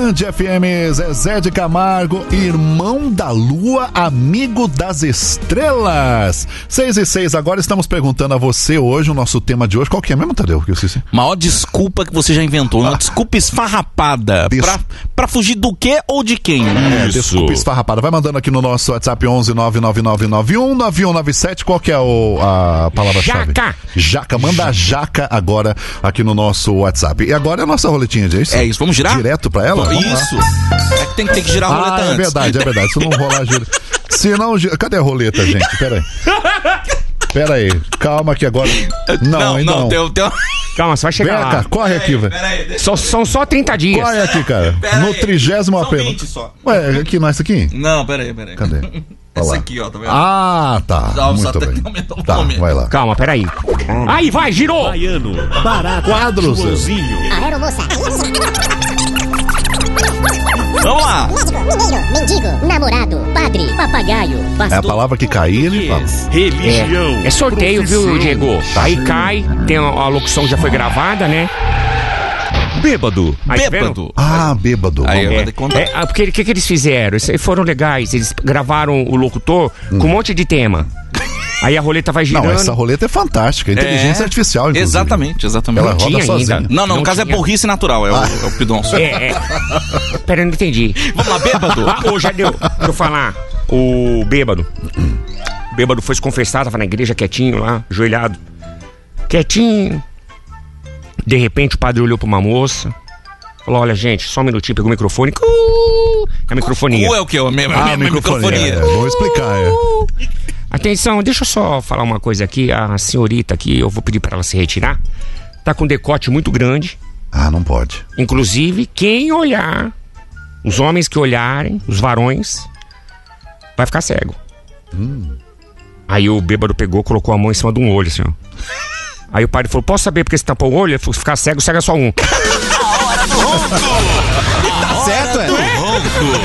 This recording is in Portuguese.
Band FM, Zezé de Camargo, irmão da lua, amigo das estrelas. 6:06, agora estamos perguntando a você hoje, o nosso tema de hoje, qual que é mesmo, Tadeu? Que eu esqueci. Maior desculpa que você já inventou, uma desculpa esfarrapada. Pra fugir do quê ou de quem? Desculpa esfarrapada. Vai mandando aqui no nosso WhatsApp 11 999919197, qual que é a palavra-chave? Jaca, manda a jaca agora aqui no nosso WhatsApp. E agora é a nossa roletinha de isso? É isso, vamos girar? Direto pra ela? Isso. É que tem que girar a roleta antes. É verdade. Se não rolar, gira. Se não, cadê a roleta, gente? Pera aí. Calma que agora... Não. Calma, você vai chegar lá. Cá, corre aqui, velho. São só 30 dias. Corre aqui, cara. No 30º apelo. Ué, aqui não é isso aqui? Não, peraí. Cadê? Essa aqui, ó, tá vendo? Ah, tá. Muito bem. Tá, vai lá. Calma, peraí. Aí, vai, girou! Baiano, barato, quadros. Aeromoça. Vamos lá. Médico, mineiro, mendigo, namorado, padre, papagaio, pastor. É a palavra que cair, ele fala. religião. É sorteio, viu, Diego? Aí cai, tem a locução já foi gravada, né? Bêbado. Aí, tá Bêbado. Bêbado. Aí eu vou ter que contar. Porque o que eles fizeram? Eles foram legais, eles gravaram o locutor com um monte de tema. Aí a roleta vai girando. Não, essa roleta é fantástica. Inteligência artificial, inclusive. Exatamente. Ela roda tinha sozinha. ainda. Não, no caso tinha. é burrice natural, é o Pidonço. Pera, eu não entendi. Vamos lá, bêbado. Ô, já deu. Deixa eu falar. O bêbado. O bêbado foi se confessar, tava na igreja quietinho lá, ajoelhado. Quietinho. De repente o padre olhou pra uma moça. Falou, olha, gente, só um minutinho, pegou o microfone. É a microfonia. É o que? A microfonia. Vou explicar, Atenção, deixa eu só falar uma coisa aqui. A senhorita aqui, eu vou pedir pra ela se retirar. Tá com um decote muito grande. Não pode. Inclusive, quem olhar, os homens que olharem, os varões, vai ficar cego. Aí o bêbado pegou, colocou a mão em cima de um olho, assim, ó. Aí o padre falou, posso saber porque você tampou o olho? Ele falou, se ficar cego, cega só um. Tá certo, é?